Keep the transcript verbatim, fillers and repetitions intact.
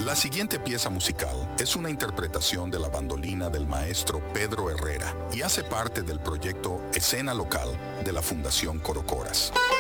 La siguiente pieza musical es una interpretación de la bandolina del maestro Pedro Herrera y hace parte del proyecto Escena Local de la Fundación Corocoras.